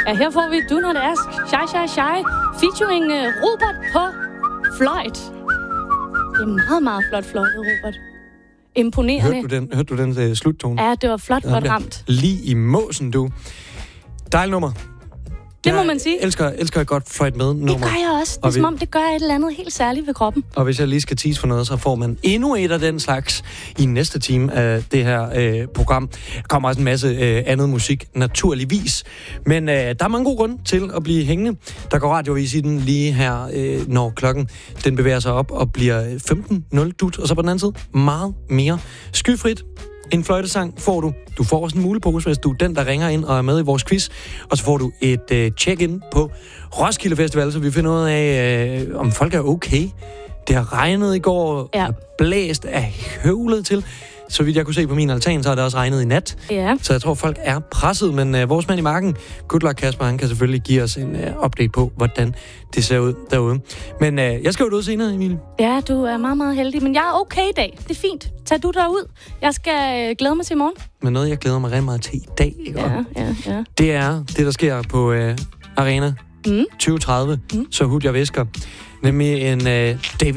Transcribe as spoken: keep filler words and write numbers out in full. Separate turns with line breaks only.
Ja, her får vi Do Not Ask, Shy Shy Shy, featuring uh, Robert på fløjt. Det er meget, meget flot fløjt, Robert. Imponerende.
Hørte du den, hørte du den uh, sluttone?
Ja, det var flot, flot ramt.
Lige i måsen, du. Dejlig nummer.
Det
jeg
må man sige.
elsker, elsker et godt fløjt med nummer.
Det gør jeg også. Det er
og
som
vi,
om, det gør et eller andet helt særligt ved kroppen.
Og hvis jeg lige skal tease for noget, så får man endnu et af den slags i næste time af det her øh, program. Der kommer også en masse øh, andet musik, naturligvis. Men øh, der er mange gode grunde til at blive hængende. Der går radiovis i den lige her, øh, når klokken den bevæger sig op og bliver femten nul dut. Og så på den anden side meget mere skyfrit. En fløjtesang får du. Du får også en mulepose, hvis du er den, der ringer ind og er med i vores quiz. Og så får du et øh, check-in på Roskilde Festival, så vi finder ud af, øh, om folk er okay. Det har regnet i går,
ja.
Blæst af høvlet til. Så vidt jeg kunne se på min altan, så har det også regnet i nat.
Ja.
Så jeg tror, folk er presset. Men øh, vores mand i marken, good luck Kasper, han kan selvfølgelig give os en øh, update på, hvordan det ser ud derude. Men øh, jeg skal jo ud senere, Emilie.
Ja, du er meget, meget heldig. Men jeg er okay i dag. Det er fint. Tag du derud. Jeg skal øh, glæde mig til i morgen.
Men noget, jeg glæder mig rigtig meget til i dag, ikke?
Ja, ja, ja.
Det er det, der sker på øh, Arena
mm.
tyve tredive. Mm. Så hud jeg væsker. Nemlig en øh, David